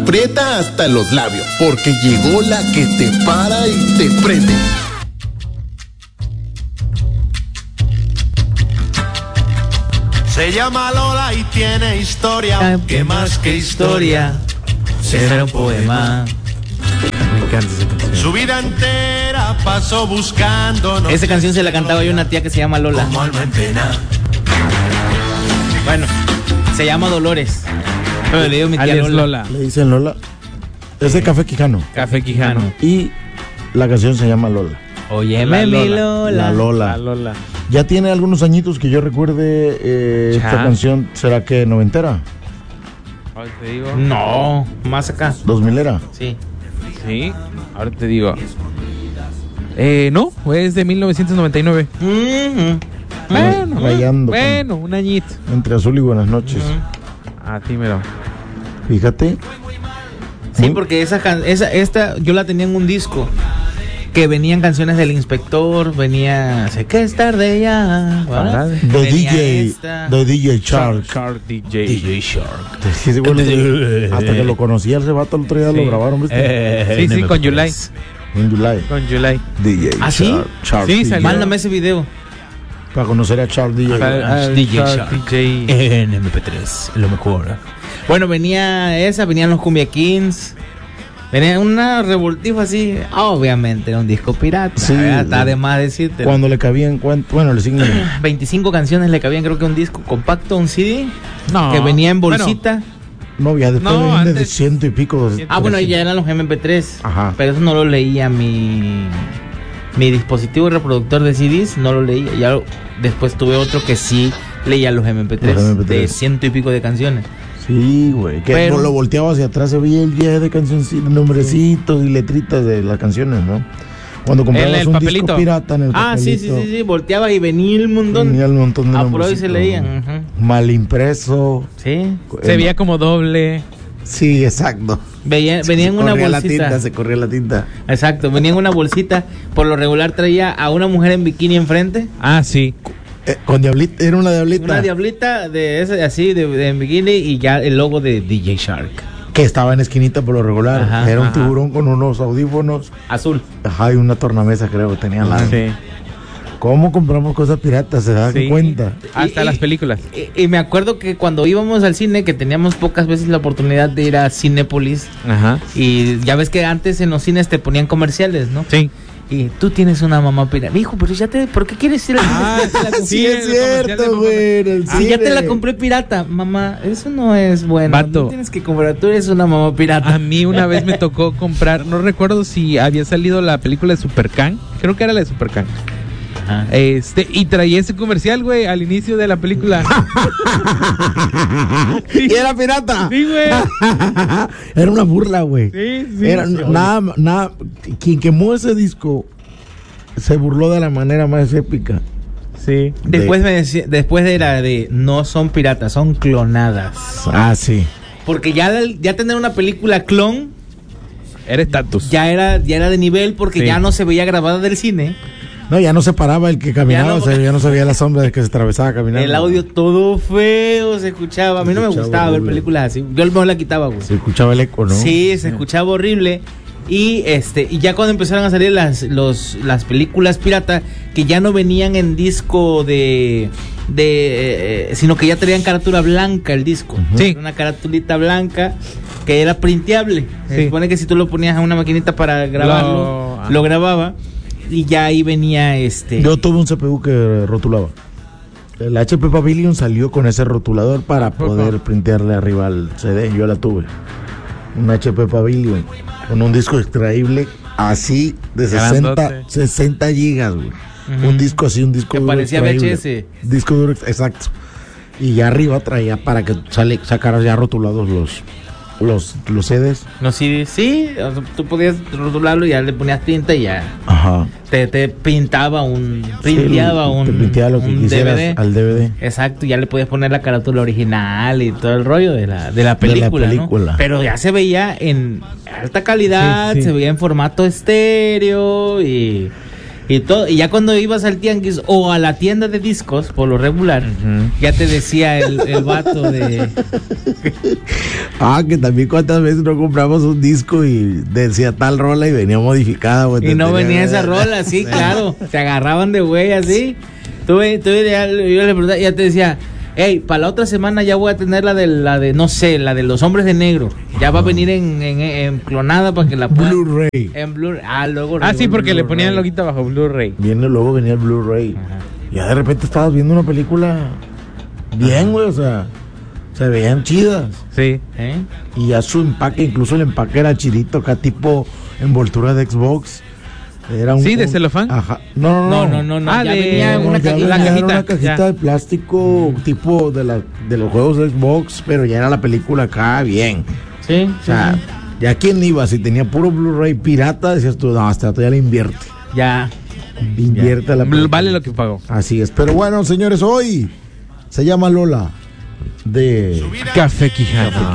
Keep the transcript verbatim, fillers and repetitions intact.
aprieta hasta los labios, porque llegó la que te para y te prende. Se llama Lola y tiene historia, que más que historia será un poema. Me encanta esa canción. Su vida entera pasó buscando. Esa canción se la cantaba yo a una tía que se llama Lola. Como alma en pena. Bueno, se llama Dolores. Pero le digo mi tía Alias Lola. Lola. Le dicen Lola. Es de Café Quijano. Café Quijano. Y la canción se llama Lola. Óyeme, La mi Lola. Lola. La Lola. La Lola. Ya tiene algunos añitos que yo recuerde eh, Ya. esta canción. ¿Será que noventera? Ahora te digo. No, más acá. ¿Dos milera? Sí. Sí, ahora te digo. Eh, no, es de mil novecientos noventa y nueve. Mm-hmm. Bueno, Rayando con- bueno, un añito. Entre azul y buenas noches. Ah, sí, mira. Fíjate. Sí, Muy- porque esa, can- esa esta yo la tenía en un disco que venían canciones del Inspector, venía sé que es tarde ya, ¿verdad? De De Venía D J, esta. de D J Shark. Shark D J. D J Shark. Sí, sí, bueno, hasta que lo conocí ese vato el otro día Sí. lo grabaron, ¿viste? Eh, Sí, sí, con July. En July. Con July. D J ¿Ah, sí? Shark. Shark Sí, D J. salió. Mándame ese video. Para conocer a Charles D J. Ah, ah, D J Shark Shark. D J. En M P tres, lo mejor. Bueno, venía esa, venían los Cumbia Kings. Venía una revoltiva así. Obviamente era un disco pirata. Sí. ¿verdad? Está de más decirte. Cuando le cabían, cuan- bueno, le siguen. veinticinco canciones le cabían, creo que un disco compacto, un C D. No. Que venía en Bueno, bolsita. No, ya después No, venían de antes- ciento y pico. Ah, bueno, ya eran los M P tres. Ajá. Pero eso no lo leía mi mi dispositivo reproductor de C Ds, no lo leía. Ya lo- después tuve otro que sí leía los M P tres, Los M P tres. de ciento y pico de canciones. Sí, güey. Que Pero- lo volteaba hacia atrás, se veía el día de cancioncitos, nombrecitos y letritas de las canciones, ¿no? Cuando comprabas el un papelito. disco pirata en el Ah, sí, sí, papelito, sí, sí, volteaba y venía el montón. tenía un montón de Ah, por ahí se nombrecitos, leían. ¿no? Ujú. Mal impreso. Sí. Se Eh, veía como doble. Sí, exacto. Veía, Se venía en una corría la bolsita. tinta, se corría la tinta. Exacto, venía en una bolsita. Por lo regular traía a una mujer en bikini enfrente. Ah, sí. Eh, con diablita, era una diablita. Una diablita de ese, así, de, de en bikini y ya el logo de D J Shark. Que estaba en esquinita por lo regular. Ajá, era un ajá. tiburón con unos audífonos. Azul. Ajá, y una tornamesa, creo que tenía al lado. Sí. ¿Cómo compramos cosas piratas? ¿Se dan Sí. cuenta? Hasta Y- las y- películas. Y, y me acuerdo que cuando íbamos al cine, que teníamos pocas veces la oportunidad de ir a Cinépolis, Ajá. y ya ves que antes en los cines te ponían comerciales, ¿no? Sí. Y tú tienes una mamá pirata. Hijo, pero ya te, ¿por qué quieres ir al cine? Ah, Ya te la compré. Sí, es el comercial de cierto, mamá. güey. en el Si ya te cine. la compré pirata, mamá, eso no es bueno. Vato. No tienes que comprar, tú eres una mamá pirata. A mí una vez me tocó comprar, no recuerdo si había salido la película de Supercan, creo que era la de Supercan. Ajá. Este, y traía ese comercial, güey, al inicio de la película. ¿Y era pirata? Sí, güey. Era una burla, güey. Sí, sí. Era nada, nada. Quien quemó ese disco se burló de la manera más épica. Sí. Después me decía, después de la de no son piratas, son clonadas. Ah, sí. Porque ya, ya tener una película clon Era estatus. ya era, ya era de nivel porque Sí. ya no se veía grabada del cine. No, ya no se paraba el que caminaba, Ya no- o sea, ya no se veía la sombra del que se atravesaba caminando. El audio todo feo se escuchaba. A mí no me escuchaba gustaba ver horrible. películas así. Yo al mejor la quitaba, güey. Se escuchaba el eco, ¿no? Sí, se escuchaba horrible. Y este y ya cuando empezaron a salir las los las películas pirata que ya no venían en disco de de eh, sino que ya traían carátula blanca el disco. Sí. Una caratulita blanca que era printeable. Se Sí. supone que si tú lo ponías a una maquinita para grabarlo, Lo- lo, grababa y ya ahí venía este Yo tuve un C P U que rotulaba. El H P Pavilion salió con ese rotulador para poder printearle arriba al C D. Yo la tuve. Un H P Pavilion con un disco extraíble así de sesenta, Grandote. sesenta gigas, güey. Ujú. Un disco así, un disco Que duro parecía extraíble. V H S. Disco duro, ex- exacto. Y ya arriba traía para que sale, sacaras ya rotulados los, los, los C Ds. no sí, sí, o sea, tú podías rotularlo y ya le ponías tinta y ya Ajá. te, te pintaba un printeaba Sí, un, te printeaba lo que un quisieras D V D. al D V D. Exacto, ya le podías poner la carátula original y todo el rollo de la, de la película, película. ¿no? Pero ya se veía en alta calidad, Sí, sí. se veía en formato estéreo y Y todo, y ya cuando ibas al tianguis o a la tienda de discos, por lo regular, uh-huh. ya te decía el, el vato de... Ah, que también cuántas veces no compramos un disco y decía tal rola y venía modificada. Pues, y no venía esa rola, sí, claro. Te agarraban de güey así. Tú, tú, ya, yo le preguntaba, ya te decía... Hey, para la otra semana ya voy a tener la de, la de no sé, la de los hombres de negro. Ya va a venir en, en, en clonada para que la puedan. Blu-ray. En Blu-ray. Ah, luego. Ah, sí, porque Blu-ray. Le ponían el loguito bajo Blu-ray. Viene, luego venía el Blu-ray. Ajá. Ya de repente estabas viendo una película bien, güey, o sea, se veían chidas. Sí. ¿Eh? Y ya su empaque, incluso el empaque era chidito, acá tipo envoltura de Xbox. Era un, sí, de un, celofán. Ajá. No, no, no. No, no, no. Ah, ya de, venía no, una, ya cajita, venía la cajita. una cajita ya. de plástico mm. tipo de, la, de los juegos de Xbox, pero ya era la película acá bien. Sí, o sea, sí. ya quién iba, si tenía puro Blu-ray pirata, decías tú, no, hasta ya le invierte. Ya. Invierte ya. la película. Vale lo que pagó. Así es. Pero bueno, señores, hoy se llama Lola de Café Quijano.